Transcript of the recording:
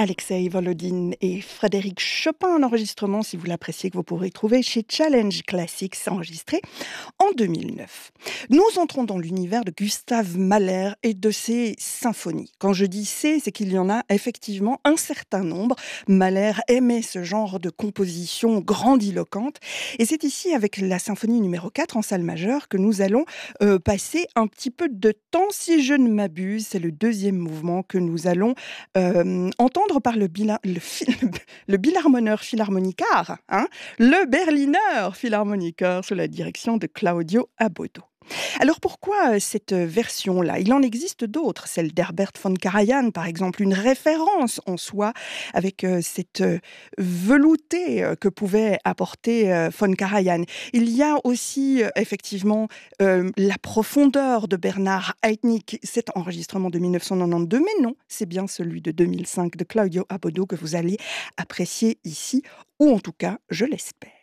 Alexei Volodine et Frédéric Chopin, un enregistrement, si vous l'appréciez, que vous pourrez trouver chez Challenge Classics, enregistré en 2009. Nous entrons dans l'univers de Gustave Mahler et de ses symphonies. Quand je dis c'est qu'il y en a effectivement un certain nombre. Mahler aimait ce genre de composition grandiloquente. Et c'est ici, avec la symphonie numéro 4 en salle majeure, que nous allons passer un petit peu de temps, si je ne m'abuse. C'est le deuxième mouvement que nous allons entendre par le Bilharmoneur Philharmoniker, hein, le Berliner Philharmoniker sous la direction de Claudio Abbado. Alors pourquoi cette version-là? Il en existe d'autres, celle d'Herbert von Karajan par exemple, une référence en soi avec cette velouté que pouvait apporter von Karajan. Il y a aussi effectivement la profondeur de Bernard Haitink, cet enregistrement de 1992, mais non, c'est bien celui de 2005 de Claudio Abbado que vous allez apprécier ici, ou en tout cas, je l'espère.